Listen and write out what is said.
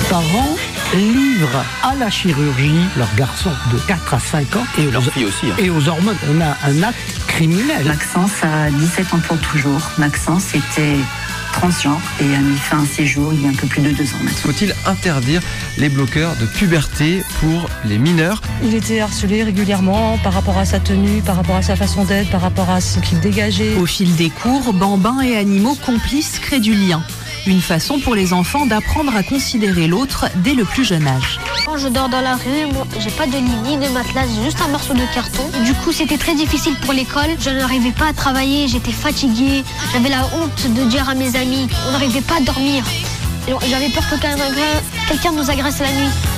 parents livrent à la chirurgie leurs garçons de 4 à 5 ans et leurs filles aussi. Et aux hormones. On a un acte criminel. Maxence a 17 ans pour toujours. Maxence était transgenre et a mis fin à ses jours il y a un peu plus de 2 ans maintenant. Faut-il interdire les bloqueurs de puberté pour les mineurs? Il était harcelé régulièrement par rapport à sa tenue, par rapport à sa façon d'être, par rapport à ce qu'il dégageait. Au fil des cours, bambins et animaux complices créent du lien. Une façon pour les enfants d'apprendre à considérer l'autre dès le plus jeune âge. Quand je dors dans la rue, moi, j'ai pas de lit ni de matelas, j'ai juste un morceau de carton. Du coup, c'était très difficile pour l'école. Je n'arrivais pas à travailler, j'étais fatiguée. J'avais la honte de dire à mes amis, on n'arrivait pas à dormir. J'avais peur que quelqu'un nous agresse la nuit.